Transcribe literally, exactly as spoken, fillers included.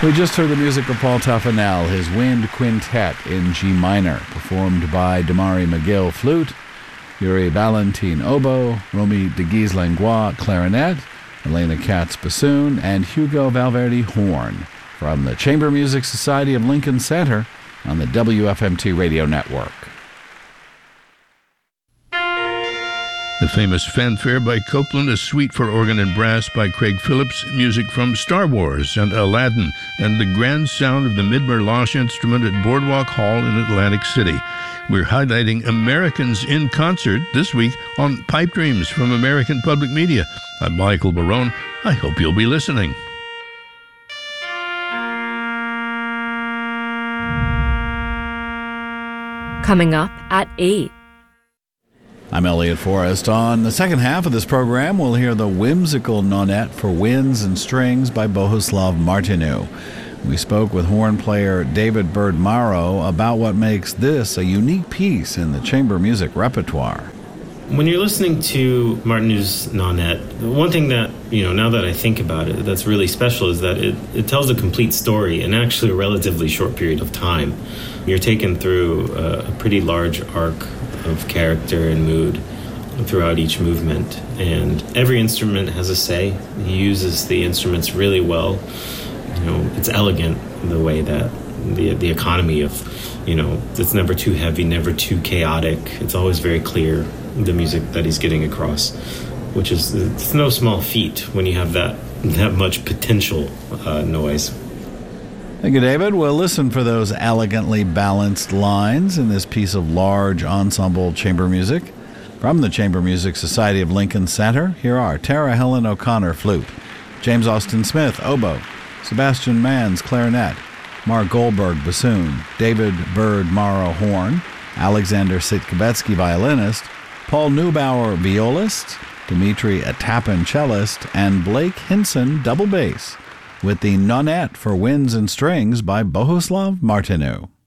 We just heard the music of Paul Tuffanel, his Wind Quintet in G minor, performed by Damari McGill flute, Yuri Valentin oboe, Romy de Guise-Langlois clarinet, Elena Katz bassoon, and Hugo Valverde horn, from the Chamber Music Society of Lincoln Center on the W F M T Radio Network. The famous Fanfare by Copland, a suite for organ and brass by Craig Phillips, music from Star Wars and Aladdin, and the grand sound of the Midmer-Losh instrument at Boardwalk Hall in Atlantic City. We're highlighting Americans in concert this week on Pipe Dreams from American Public Media. I'm Michael Barone. I hope you'll be listening. Coming up at eight. I'm Elliot Forrest. On the second half of this program, we'll hear the whimsical Nonette for Winds and Strings by Bohuslav Martinu. We spoke with horn player David Bird Morrow about what makes this a unique piece in the chamber music repertoire. When you're listening to Martinu's Nonette, one thing that, you know, now that I think about it, that's really special is that it, it tells a complete story in actually a relatively short period of time. You're taken through a, a pretty large arc of character and mood throughout each movement, and every instrument has a say. He uses the instruments really well. You know, it's elegant the way that the the economy of, you know, it's never too heavy, never too chaotic. It's always very clear, the music that he's getting across, which is it's no small feat when you have that that much potential uh, noise. Thank you, David. We'll listen for those elegantly balanced lines in this piece of large ensemble chamber music. From the Chamber Music Society of Lincoln Center, here are Tara Helen O'Connor flute, James Austin Smith oboe, Sebastian Manns clarinet, Mark Goldberg bassoon, David Bird Morrow horn, Alexander Sitkabetsky violinist, Paul Neubauer violist, Dmitry Atapin cellist, and Blake Hinson double bass, with the Nonette for Winds and Strings by Bohuslav Martinu.